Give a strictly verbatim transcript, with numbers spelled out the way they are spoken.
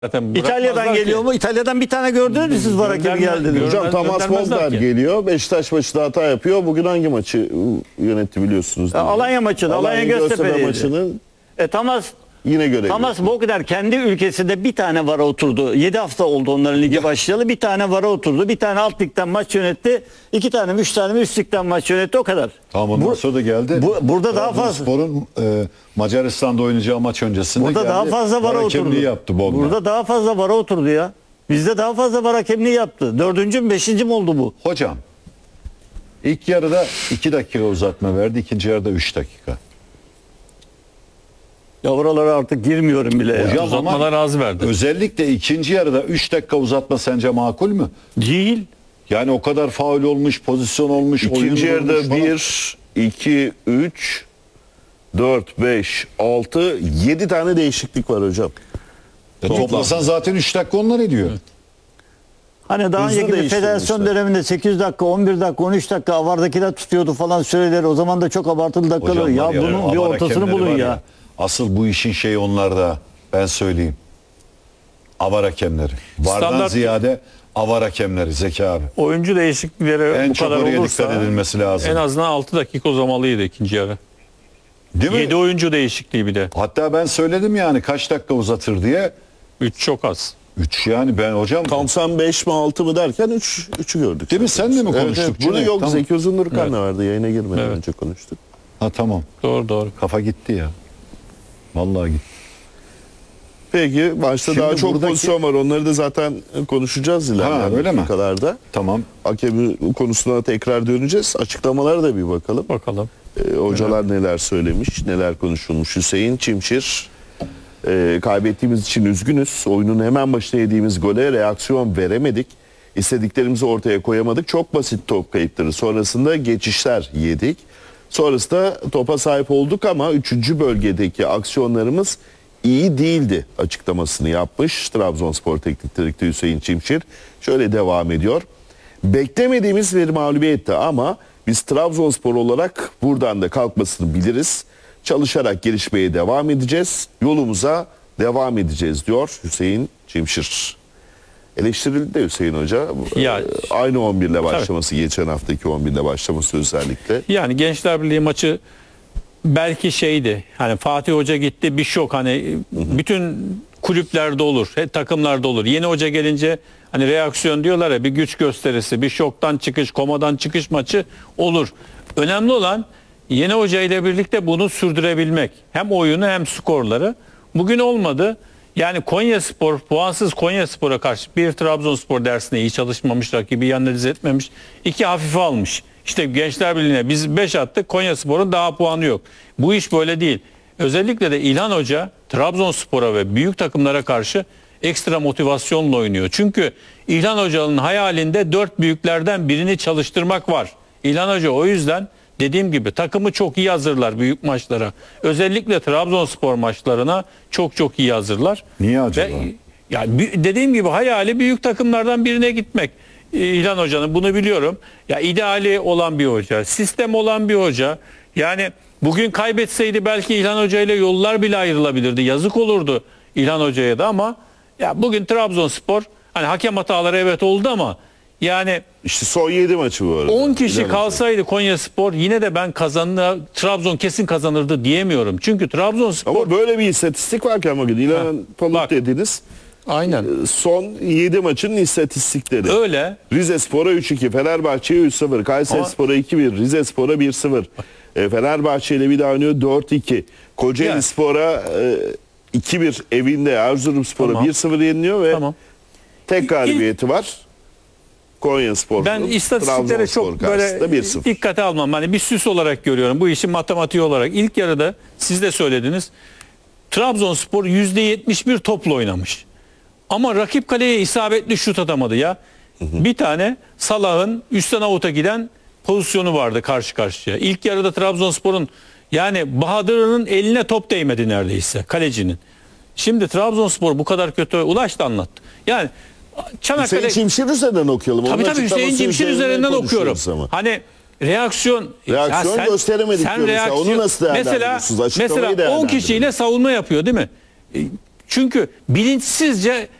Zaten İtalya'dan geliyor ki. mu? İtalya'dan bir tane gördünüz mü siz var hakemi geldiğinde? Hocam Thomas Bozdar geliyor. Beşiktaş maçında hata yapıyor. Bugün hangi maçı yönetti biliyorsunuz? E, Alanya maçını, Alanya Göztepe maçının E, Thomas yine görevi. Thomas Bozdar kendi ülkesinde bir tane vara oturdu. yedi hafta oldu onların ligi başlayalı. Bir tane vara oturdu. Bir tane alt ligden maç yönetti. İki tane mi üç tane mi üst ligden maç yönetti, o kadar. Tamam, ondan Bu- sonra da geldi. bu- burada daha fazla. Trabzonspor'un e, Macaristan'da oynayacağı maç öncesinde Burada geldi. daha fazla vara var oturdu. hakemliği yaptı Bozdar. Burada daha fazla vara oturdu ya. Bizde daha fazla var hakemliği yaptı. Dördüncü mü beşinci mi oldu bu? Hocam ilk yarıda iki dakika uzatma verdi. İkinci yarıda üç dakika. Ya oralara artık girmiyorum bile ya. Hocam Uzatmalar ama az verdi. özellikle ikinci yarıda üç dakika uzatma sence makul mü? Değil. Yani o kadar faul olmuş, pozisyon olmuş, oyun İkinci olmuş yarıda falan. bir, iki, üç, dört, beş, altı, yedi tane değişiklik var hocam. E, toplasan zaten üç dakika onlar ediyor. Hani daha Hızlı önceki bir değiştirmişler. federasyon döneminde sekiz dakika, on bir dakika, on üç dakika avardakiler tutuyordu falan süreleri. O zaman da çok abartılı dakikalar. Hocam Ya var bunun bir avar ortasını hakemleri bulun var ya. Asıl bu işin şeyi onlarda. Ben söyleyeyim. Avar hakemleri. Vardan Standart- ziyade avar hakemleri Zeki abi. Oyuncu değişiklikleri En bu çok kadar oraya olursa dikkat edilmesi lazım. en azından altı dakika uzamalıydı ikinci yarı. Değil mi? yedi oyuncu değişikliği bir de. Hatta ben söyledim yani kaç dakika uzatır diye. üç çok az. üç yani ben hocam. doksan beş mi altı mı derken üç, üçü gördük. Değil mi? Sen de mi Evet, konuştuk? evet. Bunu Cüneyt? yok. Tamam. Zeki Uzundurkan Evet. da vardı. Yayına girmeden Evet. önce konuştuk. Ha tamam. Doğru doğru. Kafa gitti ya. Vallahi gitti. Peki maçta Şimdi daha çok buradaki- pozisyon var. Onları da zaten konuşacağız ilerleyen öyle mi? dakikalarda. Tamam. Hakemi konusuna tekrar döneceğiz. Açıklamalara da bir bakalım. Bakalım. Ee, hocalar neler söylemiş, neler konuşulmuş. Hüseyin Çimşir, e, kaybettiğimiz için üzgünüz. Oyunun hemen başına yediğimiz gole reaksiyon veremedik. İstediklerimizi ortaya koyamadık. Çok basit top kayıpları. Sonrasında geçişler yedik. Sonrasında topa sahip olduk ama üçüncü bölgedeki aksiyonlarımız iyi değildi açıklamasını yapmış Trabzonspor Teknik Direktörü Hüseyin Çimşir. Şöyle devam ediyor. Beklemediğimiz bir mağlubiyetti ama biz Trabzonspor olarak buradan da kalkmasını biliriz. Çalışarak gelişmeye devam edeceğiz. Yolumuza devam edeceğiz diyor Hüseyin Çimşir. Eleştirildi de Hüseyin Hoca. Ya- Ee, Aynı on bir ile başlaması, geçen haftaki on bir ile başlaması özellikle. Yani Gençler Birliği maçı belki şeydi. Hani Fatih Hoca gitti, bir şok, hani bütün kulüplerde olur, he, takımlarda olur. Yeni hoca gelince hani reaksiyon diyorlar ya, bir güç gösterisi, bir şoktan çıkış, komadan çıkış maçı olur. Önemli olan yeni hoca ile birlikte bunu sürdürebilmek. Hem oyunu hem skorları. Bugün olmadı. Yani Konyaspor, puansız Konyaspor'a karşı bir Trabzonspor dersine iyi çalışmamış, rakibi analiz etmemiş. iki hafife almış. İşte Gençler Birliği'ne biz beş attık, Konyaspor'un daha puanı yok. Bu iş böyle değil. Özellikle de İlhan Hoca Trabzonspor'a ve büyük takımlara karşı ekstra motivasyonla oynuyor. Çünkü İlhan Hoca'nın hayalinde dört büyüklerden birini çalıştırmak var. İlhan Hoca o yüzden dediğim gibi takımı çok iyi hazırlar büyük maçlara. Özellikle Trabzonspor maçlarına çok çok iyi hazırlar. Niye acaba? Ve, ya bü- dediğim gibi hayali büyük takımlardan birine gitmek. İlhan Hoca'nın, bunu biliyorum. Ya ideali olan bir hoca, sistem olan bir hoca. Yani bugün kaybetseydi belki İlhan Hoca ile yollar bile ayrılabilirdi. Yazık olurdu İlhan Hoca'ya da ama ya bugün Trabzonspor, hani hakem hataları evet oldu ama yani İşte son yedi maçı bu arada. on kişi İlhan Hoca. kalsaydı Konyaspor yine de ben kazanır, Trabzon kesin kazanırdı diyemiyorum. Çünkü Trabzonspor Ama böyle bir istatistik varken bugün İlhan Palut bak. dediniz. aynen Son yedi maçın istatistikleri. öyle. Rizespor'a üç iki, Fenerbahçe'ye üç sıfır, Kayserispor'a iki bir, Rizespor'a bir sıfır. E, Fenerbahçe ile bir daha oynuyor dört iki. Kocaelispor'a e, iki bir evinde, Erzurumspor'a Tamam. bir sıfır yeniliyor ve Tamam. tek galibiyeti var. Konyaspor. Ben istatistiklere çok böyle bir sıfır. dikkate almam. Hani bir süs olarak görüyorum. Bu işin matematiği olarak. İlk yarıda siz de söylediniz. Trabzonspor yüzde yetmiş bir topla oynamış. Ama rakip kaleye isabetli şut atamadı ya. Bir tane Salah'ın üstten avuta giden pozisyonu vardı karşı karşıya. İlk yarıda Trabzonspor'un, yani Bahadır'ın eline top değmedi neredeyse, kalecinin. Şimdi Trabzonspor bu kadar kötü, Ulaş da anlattı. Yani Çanakkale... Hüseyin Çimşir üzerinden okuyalım. Tabii Onun tabii Hüseyin açıklaması Çimşir üzerinden okuyorum. konuşuyoruz ama. Hani reaksiyon Reaksiyon ya gösteremedik diyoruz ya. Onu nasıl mesela değerlendiriyorsunuz? Açıklamayı mesela on değerlendirin. kişiyle savunma yapıyor değil mi? E, Çünkü bilinçsizce